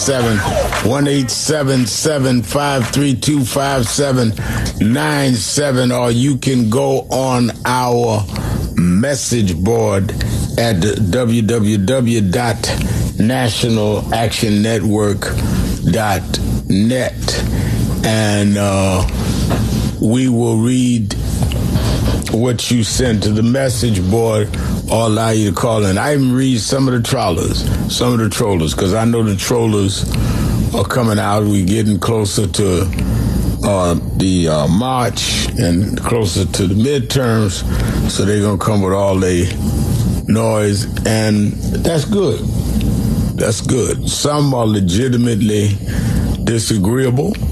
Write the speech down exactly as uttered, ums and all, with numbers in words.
seven one eight seven seven five three two five seven nine seven, or you can go on our message board at w w w dot national action network dot net, and uh, we will read what you sent to the message board or allow you to call in. I even read some of the trollers, some of the trollers, because I know the trollers are coming out. We're getting closer to uh, the uh, March and closer to the midterms, so they're going to come with all their noise, and that's good. That's good. Some are legitimately disagreeable,